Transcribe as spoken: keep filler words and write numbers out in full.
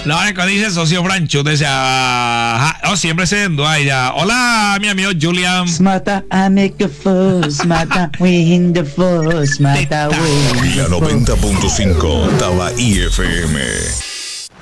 La hora que dice socio Francho, decía, oh, siempre siendo ahí ya. Hola, mi amigo Julian. Smata, I make a fuss, Smata, we in the fuss, Smata, we in the La noventa punto cinco, Taba I F M.